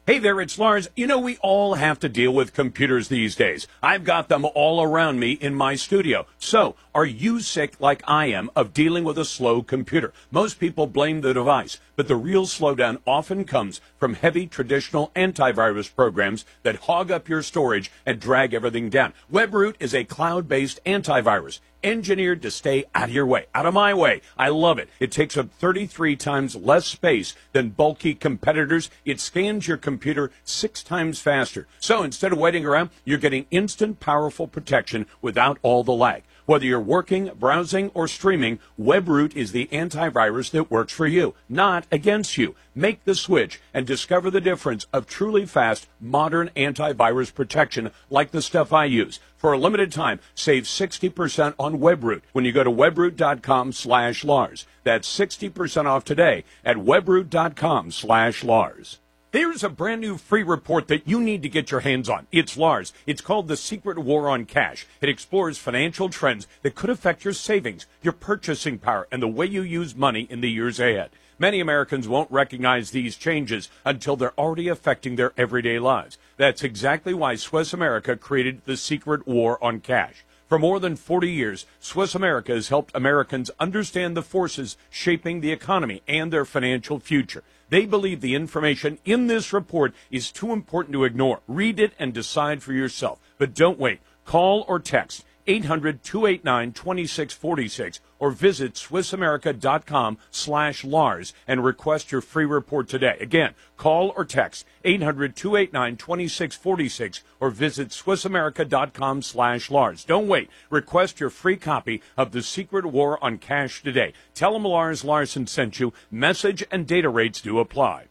Hey there, it's Lars. You know, we all have to deal with computers these days. I've got them all around me in my studio. So, are you sick like I am of dealing with a slow computer? Most people blame the device, but the real slowdown often comes from heavy traditional antivirus programs that hog up your storage and drag everything down. WebRoot is a cloud-based antivirus engineered to stay out of your way, out of my way. I love it. It takes up 33 times less space than bulky competitors. It scans your computer 6 times faster. So instead of waiting around, you're getting instant, powerful protection without all the lag. Whether you're working, browsing, or streaming, WebRoot is the antivirus that works for you, not against you. Make the switch and discover the difference of truly fast, modern antivirus protection like the stuff I use. For a limited time, save 60% on WebRoot when you go to webroot.com/Lars. That's 60% off today at webroot.com/Lars. There's a brand new free report that you need to get your hands on. It's Lars. It's called The Secret War on Cash. It explores financial trends that could affect your savings, your purchasing power, and the way you use money in the years ahead. Many Americans won't recognize these changes until they're already affecting their everyday lives. That's exactly why Swiss America created The Secret War on Cash. For more than 40 years, Swiss America has helped Americans understand the forces shaping the economy and their financial future. They believe the information in this report is too important to ignore. Read it and decide for yourself. But don't wait. Call or text 800-289-2646 or visit SwissAmerica.com/Lars and request your free report today. Again, call or text 800-289-2646 or visit SwissAmerica.com/Lars. Don't wait. Request your free copy of The Secret War on Cash today. Tell them Lars Larson sent you. Message and data rates do apply.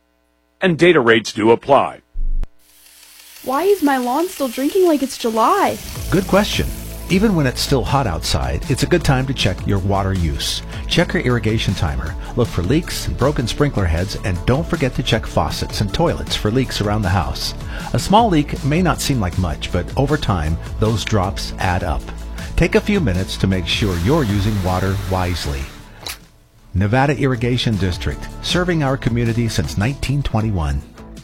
Why is my lawn still drinking like it's July? Good question. Even when it's still hot outside, it's a good time to check your water use. Check your irrigation timer, look for leaks and broken sprinkler heads, and don't forget to check faucets and toilets for leaks around the house. A small leak may not seem like much, but over time, those drops add up. Take a few minutes to make sure you're using water wisely. Nevada Irrigation District, serving our community since 1921.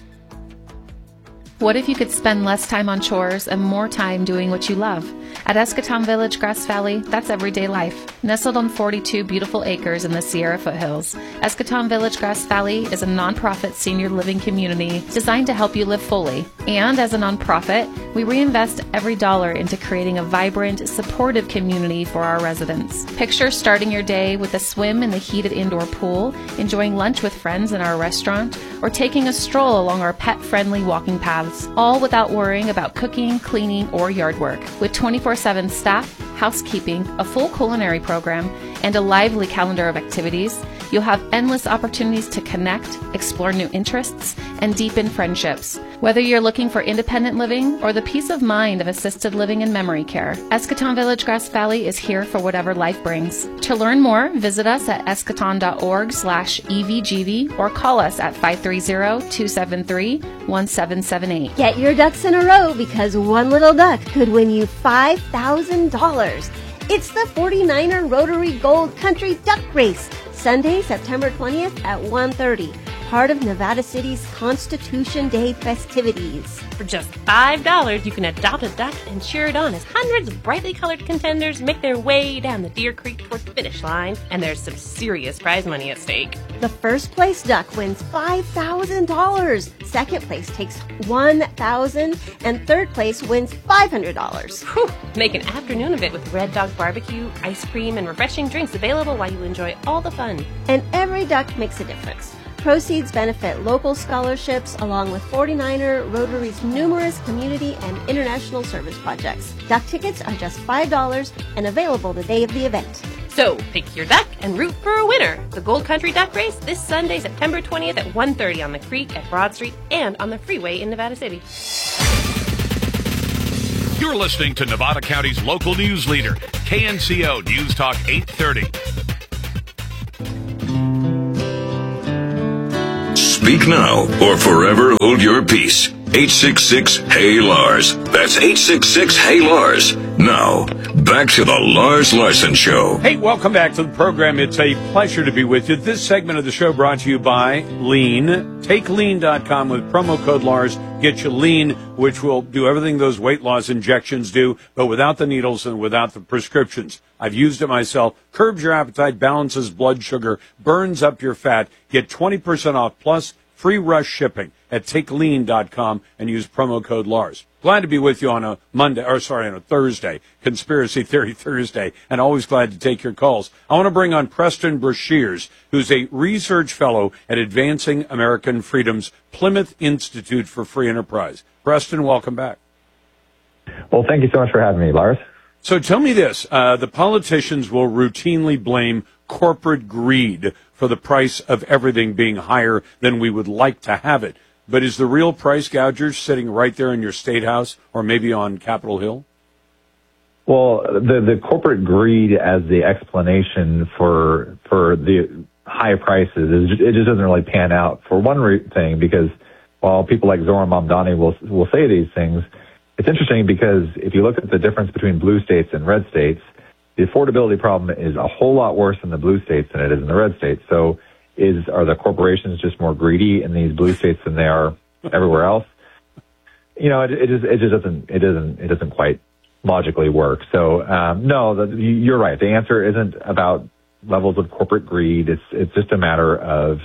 What if you could spend less time on chores and more time doing what you love? At Escatón Village, Grass Valley, that's everyday life. Nestled on 42 beautiful acres in the Sierra foothills, Escatón Village, Grass Valley is a nonprofit senior living community designed to help you live fully. And as a nonprofit, we reinvest every dollar into creating a vibrant, supportive community for our residents. Picture starting your day with a swim in the heated indoor pool, enjoying lunch with friends in our restaurant, or taking a stroll along our pet-friendly walking paths, all without worrying about cooking, cleaning, or yard work. With 24/7 staff, housekeeping, a full culinary program, and a lively calendar of activities, you'll have endless opportunities to connect, explore new interests, and deepen friendships. Whether you're looking for independent living or the peace of mind of assisted living and memory care, Escatón Village, Grass Valley is here for whatever life brings. To learn more, visit us at escaton.org/EVGV or call us at 530-273-1778. Get your ducks in a row because one little duck could win you $5,000. It's the 49er Rotary Gold Country Duck Race, Sunday, September 20th at 1:30. Part of Nevada City's Constitution Day festivities. For just $5, you can adopt a duck and cheer it on as hundreds of brightly colored contenders make their way down the Deer Creek toward the finish line, and there's some serious prize money at stake. The first place duck wins $5,000. Second place takes $1,000, and third place wins $500. Whew! Make an afternoon of it with Red Dog Barbecue, ice cream, and refreshing drinks available while you enjoy all the fun. And every duck makes a difference. Proceeds benefit local scholarships along with 49er Rotary's numerous community and international service projects. Duck tickets are just $5 and available the day of the event. So pick your duck and root for a winner. The Gold Country Duck Race this Sunday, September 20th at 1:30 on the creek at Broad Street and on the freeway in Nevada City. You're listening to Nevada County's local news leader, KNCO News Talk 830. Speak now or forever hold your peace. 866-HEY-LARS. That's 866-HEY-LARS. Now, back to the Lars Larson Show. Hey, welcome back to the program. It's a pleasure to be with you. This segment of the show brought to you by Lean. Take Lean.com with promo code Lars. Get you Lean, which will do everything those weight loss injections do, but without the needles and without the prescriptions. I've used it myself. Curbs your appetite, balances blood sugar, burns up your fat. Get 20% off plus free rush shipping at TakeLean.com and use promo code Lars. Glad to be with you on a Thursday, Conspiracy Theory Thursday, and always glad to take your calls. I want to bring on Preston Brashears, who's a research fellow at Advancing American Freedom's Plymouth Institute for Free Enterprise. Preston, welcome back. Well, thank you so much for having me, Lars. So tell me this, the politicians will routinely blame corporate greed for the price of everything being higher than we would like to have it. But is the real price gouger sitting right there in your state house or maybe on Capitol Hill? Well, the corporate greed as the explanation for the high prices, it just doesn't really pan out for one thing, because while people like Zoran Mamdani will say these things, it's interesting because if you look at the difference between blue states and red states, the affordability problem is a whole lot worse in the blue states than it is in the red states. So are the corporations just more greedy in these blue states than they are everywhere else? You know, it doesn't quite logically work. So no, you're right. The answer isn't about levels of corporate greed. It's just a matter of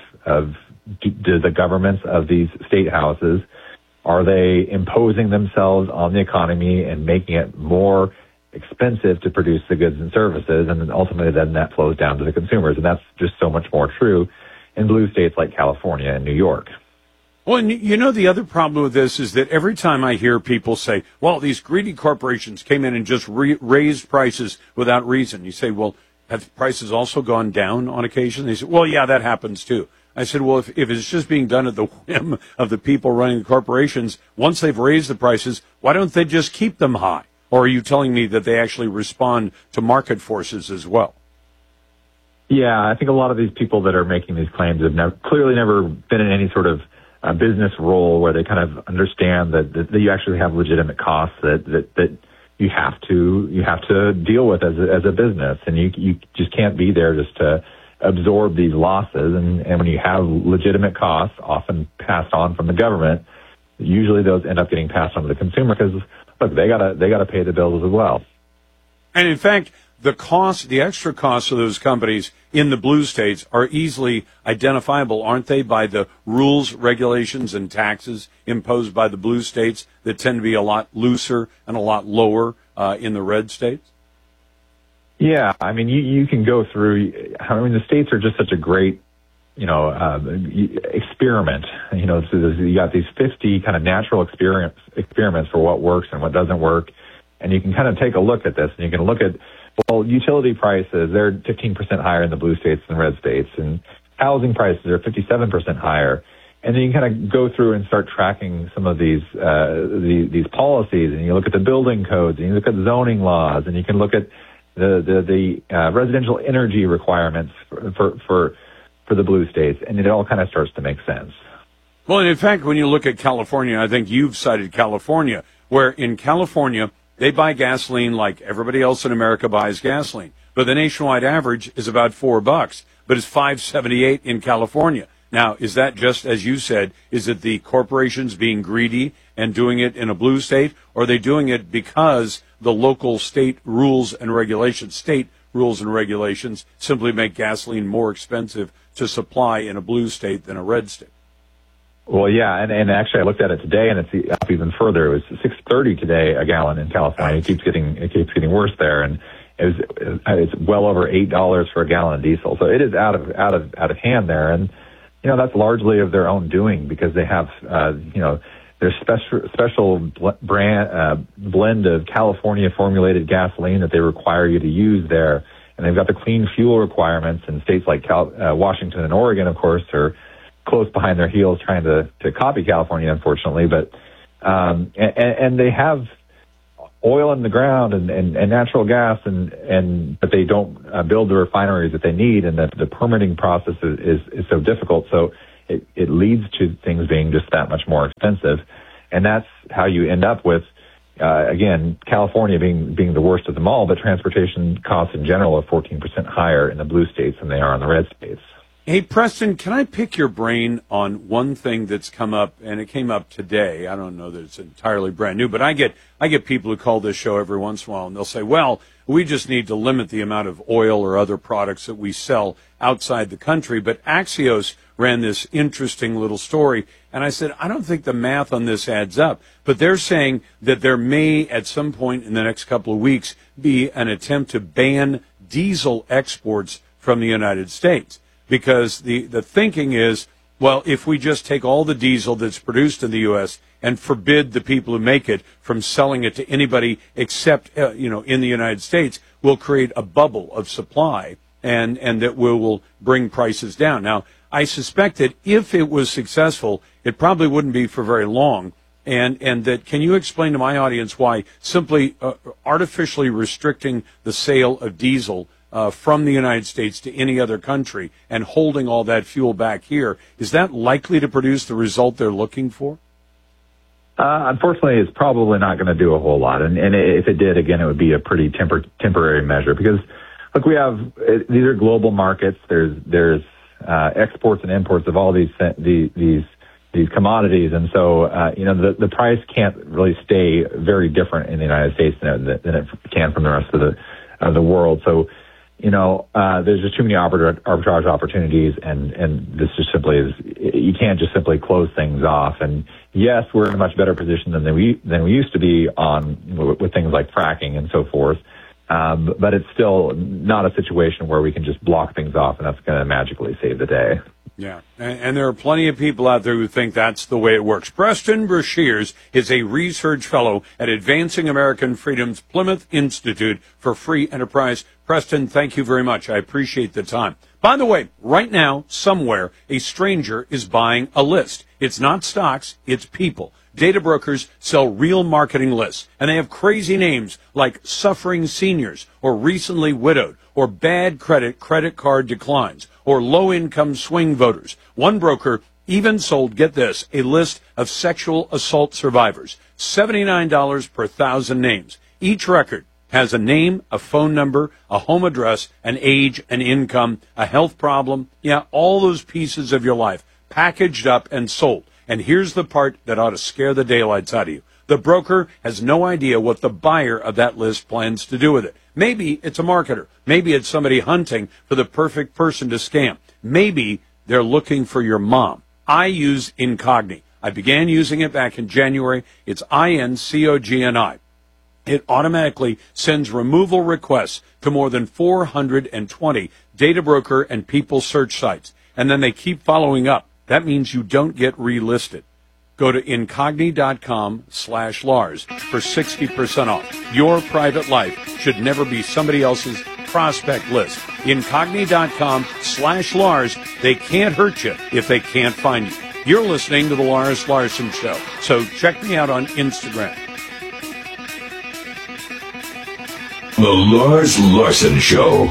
do the governments of these state houses, are they imposing themselves on the economy and making it more expensive to produce the goods and services, and then ultimately then that flows down to the consumers. And that's just so much more true in blue states like California and New York. Well, and you know, the other problem with this is that every time I hear people say, well, these greedy corporations came in and just raised prices without reason. You say, well, have prices also gone down on occasion? They say, well, yeah, that happens too. I said, well, if it's just being done at the whim of the people running the corporations, once they've raised the prices, why don't they just keep them high? Or are you telling me that they actually respond to market forces as well? Yeah, I think a lot of these people that are making these claims have clearly never been in any sort of business role where they kind of understand that you actually have legitimate costs that you have to deal with as a business, and you just can't be there just to absorb these losses. And when you have legitimate costs, often passed on from the government, usually those end up getting passed on to the consumer because look, they gotta pay the bills as well. And in fact, the extra costs of those companies in the blue states are easily identifiable, aren't they, by the rules, regulations, and taxes imposed by the blue states that tend to be a lot looser and a lot lower in the red states? Yeah, I mean, you can go through. I mean, the states are just such a great, experiment. So you got these 50 kind of natural experiments for what works and what doesn't work, and you can kind of take a look at this, and you can look at, well, utility prices, they're 15% higher in the blue states than red states, and housing prices are 57% higher. And then you kind of go through and start tracking some of these policies, and you look at the building codes, and you look at zoning laws, and you can look at the residential energy requirements for the blue states, and it all kind of starts to make sense. Well, and in fact, when you look at California, I think you've cited California, where in California, they buy gasoline like everybody else in America buys gasoline. But the nationwide average is about $4, but it's $5.78 in California. Now, is that just, as you said, is it the corporations being greedy and doing it in a blue state, or are they doing it because the local state rules and regulations simply make gasoline more expensive to supply in a blue state than a red state? Well, yeah, and actually I looked at it today, and it's up even further. It was $6.30 today a gallon in California. It keeps getting worse there, and it's well over $8 for a gallon of diesel. So it is out of hand there, and that's largely of their own doing because they have their special blend of California formulated gasoline that they require you to use there, and they've got the clean fuel requirements. And states like Washington and Oregon, of course, are close behind their heels trying to copy California, unfortunately. But and they have oil in the ground and natural gas, but they don't build the refineries that they need, and the permitting process is so difficult. So it leads to things being just that much more expensive, and that's how you end up with again, California being the worst of them all, but transportation costs in general are 14% higher in the blue states than they are in the red states. Hey, Preston, can I pick your brain on one thing that's come up, and it came up today? I don't know that it's entirely brand new, but I get people who call this show every once in a while, and they'll say, well, we just need to limit the amount of oil or other products that we sell outside the country. But Axios ran this interesting little story, and I said, I don't think the math on this adds up. But they're saying that there may, at some point in the next couple of weeks, be an attempt to ban diesel exports from the United States. Because the thinking is, well, if we just take all the diesel that's produced in the U.S. and forbid the people who make it from selling it to anybody except, in the United States, we'll create a bubble of supply and that we will bring prices down. Now, I suspect that if it was successful, it probably wouldn't be for very long. And that, can you explain to my audience why simply artificially restricting the sale of diesel from the United States to any other country and holding all that fuel back here, is that likely to produce the result they're looking for? Unfortunately, it's probably not going to do a whole lot. And if it did, again, it would be a pretty temporary measure because, look, these are global markets. There's exports and imports of all these commodities. And so, the price can't really stay very different in the United States than it can from the rest of the world. So, there's just too many arbitrage opportunities, and this just simply is, you can't just simply close things off. And yes, we're in a much better position than we used to be with things like fracking and so forth. But it's still not a situation where we can just block things off and that's going to magically save the day. Yeah, and there are plenty of people out there who think that's the way it works. Preston Brashears is a research fellow at Advancing American Freedom's Plymouth Institute for Free Enterprise. Preston, thank you very much. I appreciate the time. By the way, right now, somewhere, a stranger is buying a list. It's not stocks, it's people. Data brokers sell real marketing lists, and they have crazy names like suffering seniors or recently widowed or bad credit card declines or low-income swing voters. One broker even sold, get this, a list of sexual assault survivors, $79 per 1,000 names. Each record has a name, a phone number, a home address, an age, an income, a health problem, all those pieces of your life packaged up and sold. And here's the part that ought to scare the daylights out of you. The broker has no idea what the buyer of that list plans to do with it. Maybe it's a marketer. Maybe it's somebody hunting for the perfect person to scam. Maybe they're looking for your mom. I use Incogni. I began using it back in January. It's INCOGNI. It automatically sends removal requests to more than 420 data broker and people search sites. And then they keep following up. That means you don't get relisted. Go to Incogni.com/Lars for 60% off. Your private life should never be somebody else's prospect list. Incogni.com/Lars. They can't hurt you if they can't find you. You're listening to The Lars Larson Show, so check me out on Instagram. The Lars Larson Show.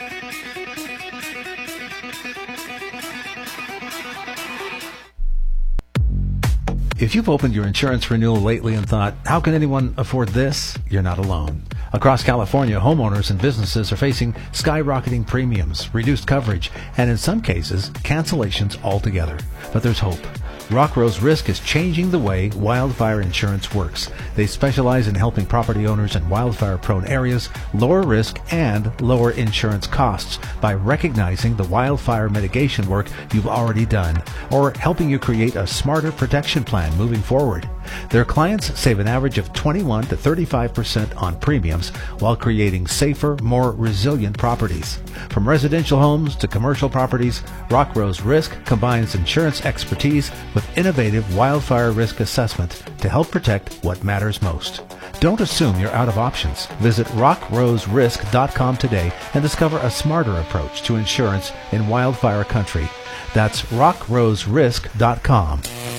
If you've opened your insurance renewal lately and thought, how can anyone afford this? You're not alone. Across California, homeowners and businesses are facing skyrocketing premiums, reduced coverage, and in some cases, cancellations altogether. But there's hope. Rock Rose Risk is changing the way wildfire insurance works. They specialize in helping property owners in wildfire-prone areas lower risk and lower insurance costs by recognizing the wildfire mitigation work you've already done or helping you create a smarter protection plan moving forward. Their clients save an average of 21 to 35% on premiums while creating safer, more resilient properties. From residential homes to commercial properties, Rock Rose Risk combines insurance expertise with innovative wildfire risk assessment to help protect what matters most. Don't assume you're out of options. Visit rockroserisk.com today and discover a smarter approach to insurance in wildfire country. That's rockroserisk.com.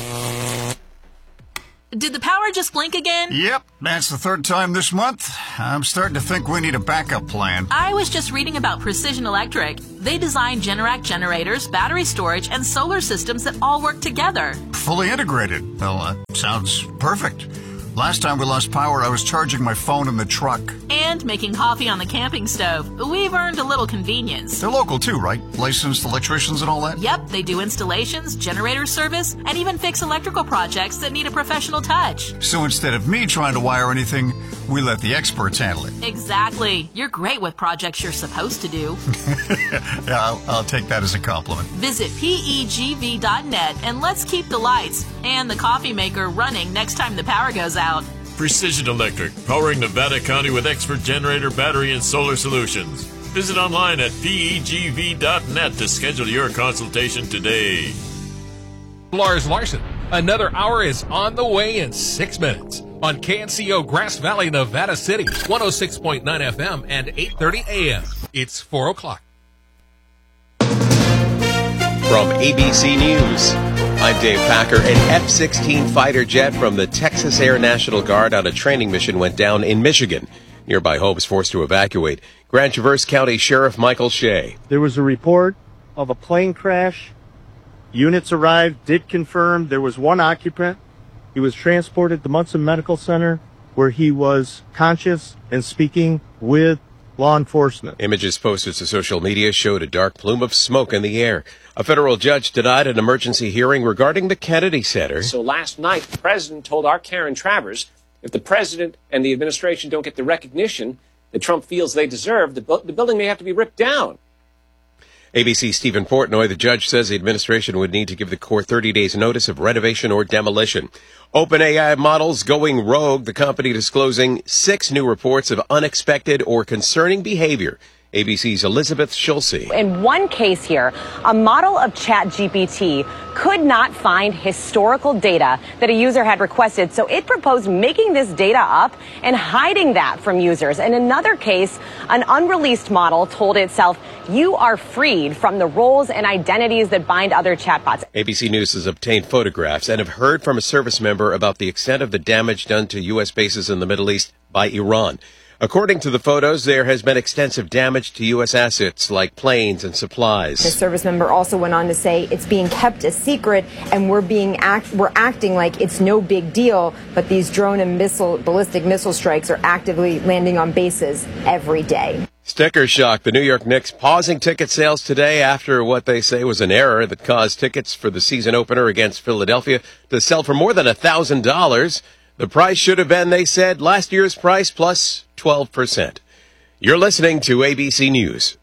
Did the power just blink again? Yep, that's the third time this month. I'm starting to think we need a backup plan. I was just reading about Precision Electric. They design Generac generators, battery storage, and solar systems that all work together. Fully integrated. Well, sounds perfect. Last time we lost power, I was charging my phone in the truck. And making coffee on the camping stove. We've earned a little convenience. They're local too, right? Licensed electricians and all that? Yep, they do installations, generator service, and even fix electrical projects that need a professional touch. So instead of me trying to wire anything, we let the experts handle it. Exactly. You're great with projects you're supposed to do. Yeah, I'll take that as a compliment. Visit PEGV.net and let's keep the lights and the coffee maker running next time the power goes out. Precision Electric, powering Nevada County with expert generator, battery, and solar solutions. Visit online at PEGV.net to schedule your consultation today. Lars Larson, another hour is on the way in 6 minutes on KNCO Grass Valley, Nevada City, 106.9 FM and 8:30 AM. It's 4 o'clock. From ABC News, I'm Dave Packer. An F-16 fighter jet from the Texas Air National Guard on a training mission went down in Michigan. Nearby homes forced to evacuate. Grand Traverse County Sheriff Michael Shea. There was a report of a plane crash. Units arrived, did confirm there was one occupant. He was transported to Munson Medical Center where he was conscious and speaking with law enforcement. Images posted to social media showed a dark plume of smoke in the air. A federal judge denied an emergency hearing regarding the Kennedy Center. So last night, the president told our Karen Travers, if the president and the administration don't get the recognition that Trump feels they deserve, the building may have to be ripped down. ABC's Stephen Portnoy, the judge says the administration would need to give the Corps 30 days notice of renovation or demolition. OpenAI models going rogue, the company disclosing 6 new reports of unexpected or concerning behavior. ABC's Elizabeth Schulze. In one case here, a model of ChatGPT could not find historical data that a user had requested, so it proposed making this data up and hiding that from users. In another case, an unreleased model told itself, you are freed from the roles and identities that bind other chatbots. ABC News has obtained photographs and have heard from a service member about the extent of the damage done to U.S. bases in the Middle East by Iran. According to the photos, there has been extensive damage to U.S. assets like planes and supplies. The service member also went on to say it's being kept a secret and we're acting like it's no big deal, but these drone and ballistic missile strikes are actively landing on bases every day. Sticker shock. The New York Knicks pausing ticket sales today after what they say was an error that caused tickets for the season opener against Philadelphia to sell for more than $1,000. The price should have been, they said, last year's price plus 12%. You're listening to ABC News.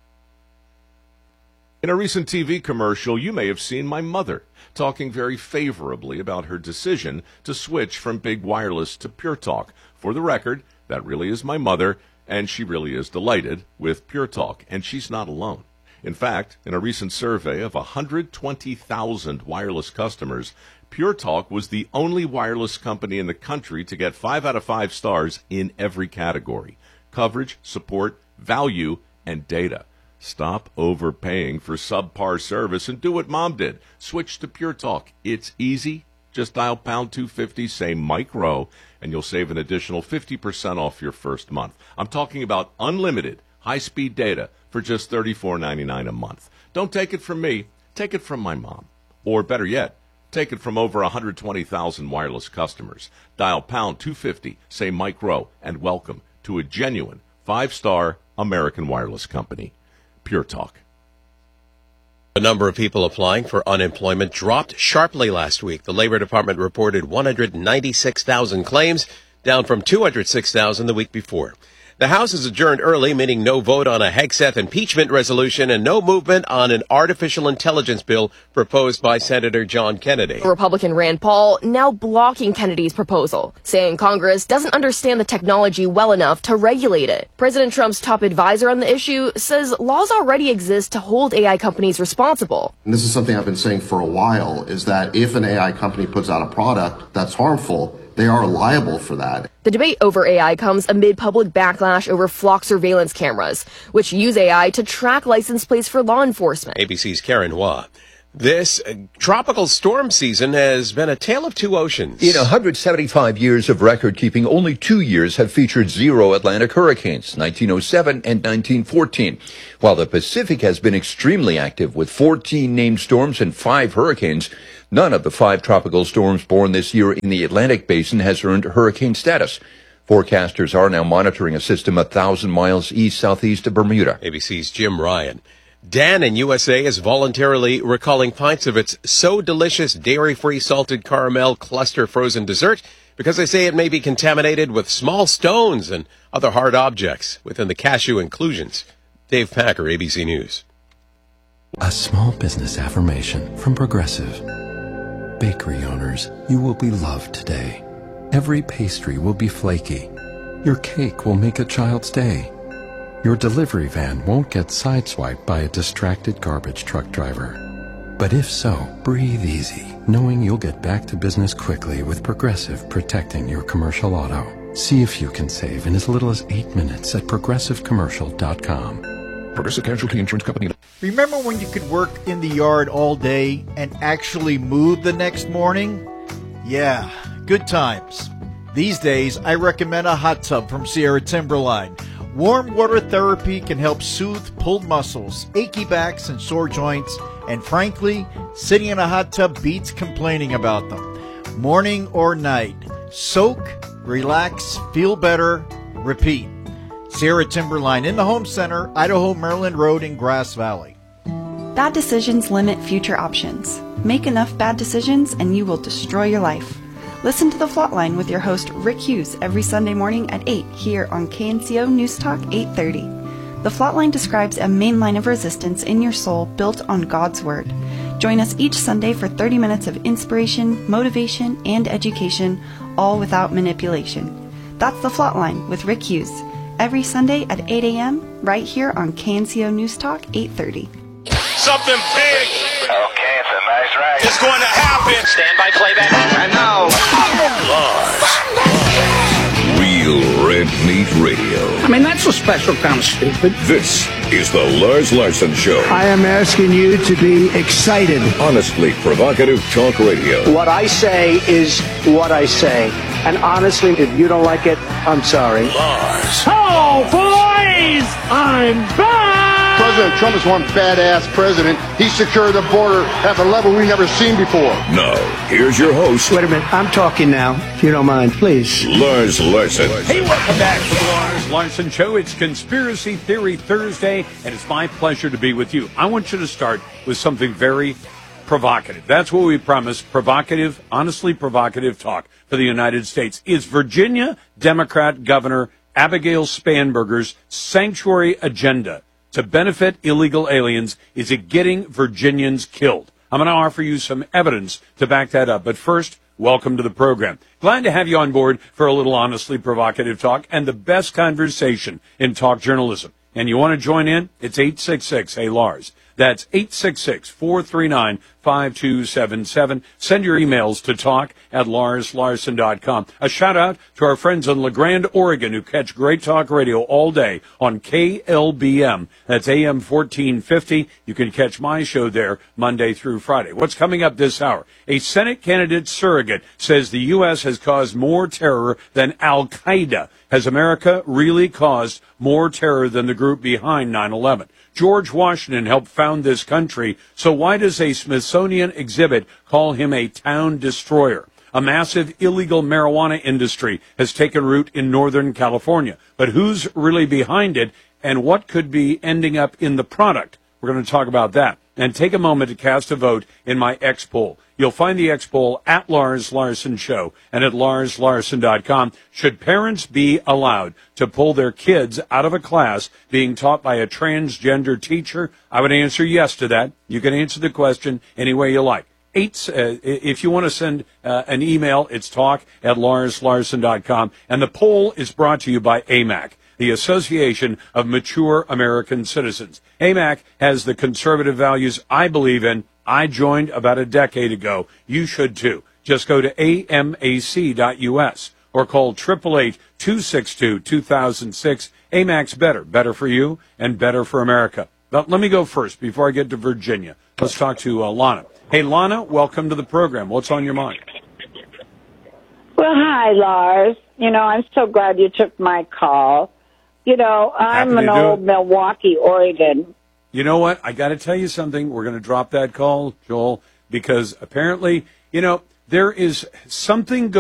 In a recent TV commercial, you may have seen my mother talking very favorably about her decision to switch from big wireless to Pure Talk. For the record, that really is my mother, and she really is delighted with Pure Talk, and she's not alone. In fact, in a recent survey of 120,000 wireless customers, Pure Talk was the only wireless company in the country to get 5 out of 5 stars in every category: coverage, support, value, and data. Stop overpaying for subpar service and do what Mom did. Switch to Pure Talk. It's easy. Just dial pound 250, say Mike Rowe, and you'll save an additional 50% off your first month. I'm talking about unlimited high-speed data for just $34.99 a month. Don't take it from me. Take it from my mom. Or better yet, take it from over 120,000 wireless customers. Dial pound 250, say Mike Rowe, and welcome to a genuine 5-star American wireless company. Pure Talk. The number of people applying for unemployment dropped sharply last week. The Labor Department reported 196,000 claims, down from 206,000 the week before. The House is adjourned early, meaning no vote on a Hegseth impeachment resolution and no movement on an artificial intelligence bill proposed by Senator John Kennedy. Republican Rand Paul now blocking Kennedy's proposal, saying Congress doesn't understand the technology well enough to regulate it. President Trump's top advisor on the issue says laws already exist to hold AI companies responsible. And this is something I've been saying for a while, is that if an AI company puts out a product that's harmful, they are liable for that. The debate over AI comes amid public backlash over flock surveillance cameras, which use AI to track license plates for law enforcement. ABC's Karen Hua. This tropical storm season has been a tale of two oceans. In 175 years of record keeping, only 2 years have featured zero Atlantic hurricanes, 1907 and 1914. While the Pacific has been extremely active with 14 named storms and 5 hurricanes, none of the 5 tropical storms born this year in the Atlantic basin has earned hurricane status. Forecasters are now monitoring a system 1,000 miles east-southeast of Bermuda. ABC's Jim Ryan. Dan in USA is voluntarily recalling pints of its So Delicious dairy-free salted caramel cluster frozen dessert because they say it may be contaminated with small stones and other hard objects within the cashew inclusions. Dave Packer, ABC News. A small business affirmation from Progressive. Bakery owners, you will be loved today. Every pastry will be flaky. Your cake will make a child's day. Your delivery van won't get sideswiped by a distracted garbage truck driver. But if so, breathe easy, knowing you'll get back to business quickly with Progressive protecting your commercial auto. See if you can save in as little as 8 minutes at progressivecommercial.com. Progressive Casualty Insurance Company. Remember when you could work in the yard all day and actually move the next morning? Yeah, good times. These days, I recommend a hot tub from Sierra Timberline. Warm water therapy can help soothe pulled muscles, achy backs, and sore joints. And frankly, sitting in a hot tub beats complaining about them. Morning or night, soak, relax, feel better, repeat. Sierra Timberline in the Home Center, Idaho Maryland Road in Grass Valley. Bad decisions limit future options. Make enough bad decisions and you will destroy your life. Listen to The Flatline with your host Rick Hughes every Sunday morning at 8 here on KNCO News Talk 830. The Flatline describes a main line of resistance in your soul built on God's Word. Join us each Sunday for 30 minutes of inspiration, motivation, and education, all without manipulation. That's The Flatline with Rick Hughes, every Sunday at 8 a.m. right here on KNCO News Talk 830. Something big. Okay, it's a nice ride. It's going to happen. Stand by playback. And now, Real Red Meat Radio. I mean, that's a special kind of stupid. This is the Lars Larson Show. I am asking you to be excited. Honestly provocative talk radio. What I say is what I say. And honestly, if you don't like it, I'm sorry. Lars. Oh, boys! I'm back! President Trump is one badass president. He secured the border at a level we've never seen before. Now, here's your host. Wait a minute. I'm talking now, if you don't mind, please. Lars Larson. Hey, welcome back to the Lars Larson Show. It's Conspiracy Theory Thursday, and it's my pleasure to be with you. I want you to start with something very provocative. That's what we promised. Provocative, honestly provocative talk for the United States. Is Virginia Democrat Governor Abigail Spanberger's sanctuary agenda to benefit illegal aliens, is it getting Virginians killed? I'm going to offer you some evidence to back that up. But first, welcome to the program. Glad to have you on board for a little honestly provocative talk and the best conversation in talk journalism. And you want to join in? It's 866-HEY-LARS. That's 866-439-5277. Send your emails to talk@larslarson.com. A shout out to our friends in La Grande, Oregon, who catch great talk radio all day on KLBM. That's AM 1450. You can catch my show there Monday through Friday. What's coming up this hour? A Senate candidate surrogate says the U.S. has caused more terror than Al-Qaeda. Has America really caused more terror than the group behind 9/11? George Washington helped found this country, so why does a Smithsonian exhibit call him a town destroyer? A massive illegal marijuana industry has taken root in Northern California. But who's really behind it, and what could be ending up in the product? We're going to talk about that. And take a moment to cast a vote in my X poll. You'll find the X poll at Lars Larson Show and at larslarson.com. Should parents be allowed to pull their kids out of a class being taught by a transgender teacher? I would answer yes to that. You can answer the question any way you like. If you want to send an email, it's talk@larslarson.com. And the poll is brought to you by AMAC, the Association of Mature American Citizens. AMAC has the conservative values I believe in. I joined about a decade ago. You should too. Just go to amac.us or call 888-262-2006. AMAC's better. Better for you and better for America. But let me go first before I get to Virginia. Let's talk to Lana. Hey, Lana, welcome to the program. What's on your mind? Well, hi, Lars. I'm so glad you took my call. I'm an old Milwaukee, Oregon. You know what? I got to tell you something. We're going to drop that call, Joel, because apparently, there is something